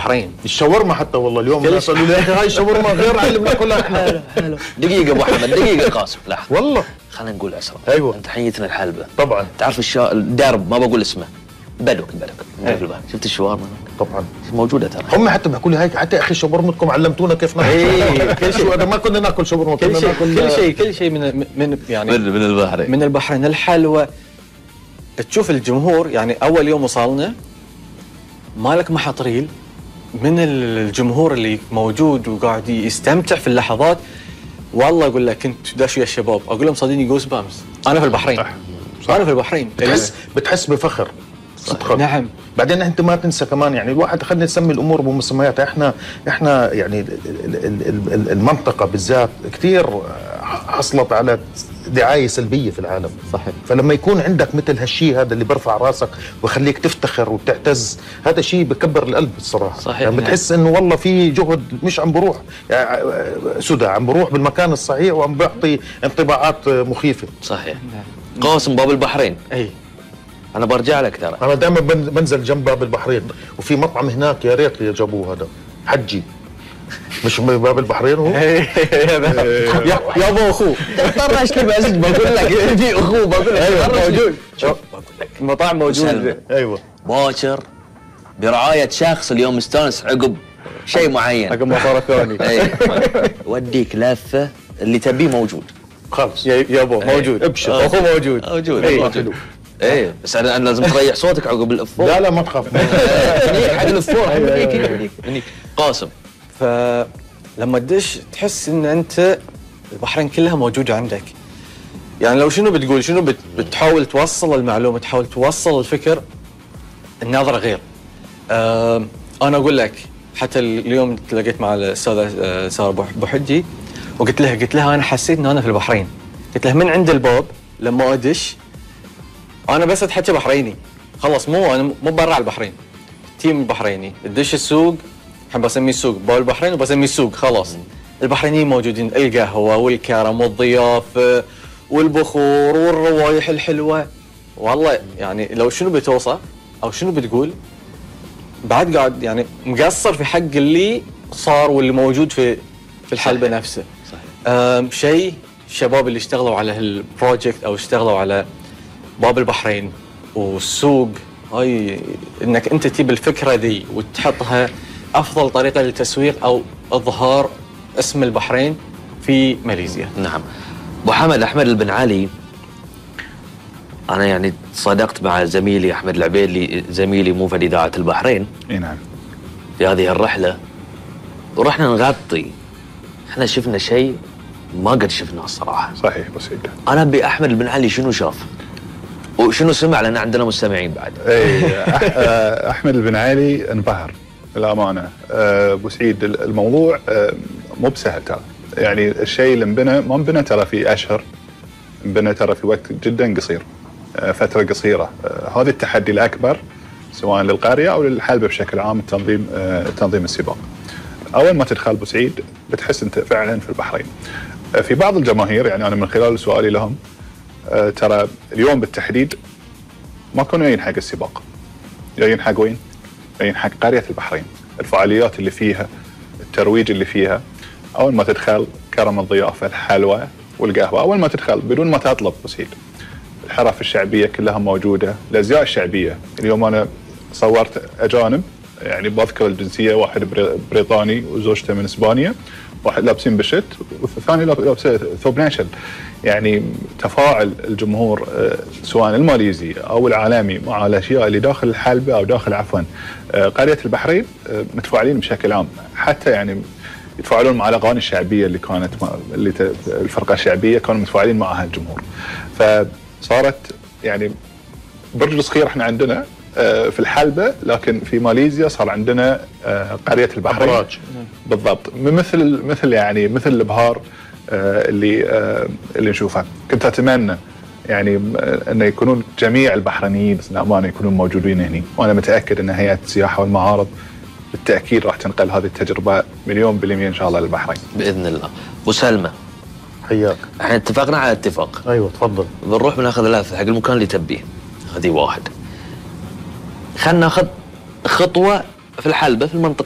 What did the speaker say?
البحرين. الشاورما حتى والله اليوم الناس قالوا لي يا اخي هاي الشاورما غير على اللي بناكلها احنا. دقيقة ابو حمد، دقيقة قاسم، لحظة والله خلينا نقول اسرع. ايوه انت حيتنا الحلبة طبعا. تعرف الدرب، ما بقول اسمه، بلوك شفت الشاورما طبعا موجودة ترى. هم حتى بيحكوا لي هيك حتى يا اخي شاورمتكم علمتونا كيف ناكل. كل شيء هذا ما كنا ناكل شاورما، كنا ناكل كل شيء من يعني من البحرين. من البحرين. الحلوى تشوف الجمهور، يعني اول يوم وصلنا مالك محطريل من الجمهور اللي موجود وقاعد يستمتع في اللحظات. والله اقول لك كنت داش ويا الشباب اقول لهم صدقني جوز بامس انا في البحرين. صح. انا في البحرين بتحس بفخر صدقا. نعم. بعدين انت ما تنسى كمان يعني الواحد خلينا نسمي الامور بمسمياتها. احنا يعني المنطقه بالذات كثير حصلت على دعايه سلبيه في العالم. صحيح. فلما يكون عندك مثل هالشيء هذا اللي برفع راسك ويخليك تفتخر وتعتز، هذا شيء بكبر القلب الصراحه. صحيح. يعني بتحس انه والله في جهد مش عم بروح يعني سدى، عم بروح بالمكان الصحيح وعم بيعطي انطباعات مخيفه. صحيح. قاسم باب البحرين. اي انا برجع لك ترى. انا دائما بنزل جنب باب البحرين، وفي مطعم هناك يا ريت جابوه هذا حجي، مش باب البحرين هو؟ يا ابو اخوه طرش كيف اسد بقول لك في اخوه بقول لك موجود. شوف بقول لك المطاعم موجود. ايوه باكر برعايه شخص اليوم مستانس عقب شيء معين، عقب ماراثوني. وديك لفه اللي تبيه موجود خلص يا ابو موجود. ابشر اخوه موجود. موجود. ايه بس انا لازم تريح صوتك عقب الافور. لا ما تخاف. هنيك حق الافور. هنيك قاسم. فلما تدش تحس ان انت البحرين كلها موجوده عندك. يعني لو شنو بتقول، شنو بتحاول توصل المعلومه، تحاول توصل الفكر، النظره غير. انا اقول لك حتى اليوم تلاقيت مع الاستاذه ساره ابو حجي وقلت لها انا حسيت ان انا في البحرين. قلت لها من عند الباب لما ادش انا بس اتحكي بحريني خلص، انا مو برا البحرين، تيم البحريني. تدش السوق الحين بسميه السوق باب البحرين وبسميه السوق خلاص. البحرينيين موجودين، القهوه والكرم والضيافه والبخور والروايح الحلوه. والله يعني لو شنو بتوصف او شنو بتقول بعد قاعد يعني مقصر في حق اللي صار واللي موجود في الحلبة نفسه. صحيح. شيء الشباب اللي اشتغلوا على هالبروجكت او اشتغلوا على باب البحرين والسوق، هاي انك انت تجيب الفكره ذي وتحطها افضل طريقه للتسويق او اظهار اسم البحرين في ماليزيا. نعم. ابو حمد احمد بن علي، انا يعني صادقت مع زميلي احمد العبيدلي زميلي موفد اذاعه البحرين. اي نعم. في هذه الرحله ورحنا نغطي، احنا شفنا شيء ما قد شفناه الصراحه. صحيح بسيط. انا ابي احمد بن علي شنو شاف وشنو سمع، لان عندنا مستمعين بعد. اي احمد بن علي انبهر للامانه. ابو سعيد الموضوع مو بسهل ترى، يعني الشيء اللي انبنى ما انبنى ترى في اشهر، انبنى ترى في وقت جدا قصير، فتره قصيره. هذا التحدي الاكبر سواء للقريه او للحلبه بشكل عام، تنظيم السباق. اول ما تدخل ابو سعيد بتحس انت فعلا في البحرين. في بعض الجماهير يعني انا من خلال سؤالي لهم ترى اليوم بالتحديد ما كانوا جايين حق السباق، جايين حق وين؟ جايين حق قريه البحرين، الفعاليات اللي فيها، الترويج اللي فيها. اول ما تدخل كرم الضيافه، الحلوى والقهوه، اول ما تدخل بدون ما تطلب ابو سعيد. الحرف الشعبيه كلها موجوده، الازياء الشعبيه. اليوم انا صورت اجانب يعني بذكر الجنسيه، واحد بريطاني وزوجته من اسبانيا، واحد لابسين بشت والثاني لابس ثوب ناشل. يعني تفاعل الجمهور سواء الماليزي او العالمي مع الاشياء اللي داخل الحلبه او داخل عفوا قريه البحرين متفاعلين بشكل عام. حتى يعني يتفاعلون مع الاغاني الشعبيه اللي كانت الفرقه الشعبيه كانوا متفاعلين معها الجمهور. فصارت يعني برج صغير احنا عندنا في الحلبة، لكن في ماليزيا صار عندنا قرية البحرين. أبراج. بالضبط، مثل يعني مثل الابهار اللي نشوفه. كنت اتمنى يعني انه يكونون جميع البحرينيين للامانه يكونون موجودين هنا، وانا متاكد ان هيئه السياحه والمعارض بالتاكيد راح تنقل هذه التجربه 100% ان شاء الله للبحرين باذن الله. ابو سلمى حياك. احنا اتفقنا على اتفاق. ايوه تفضل. بنروح بناخذ لفه حق المكان اللي تبيه، هذه واحد. خلنا ناخذ خطوه في الحلبه في المنطقه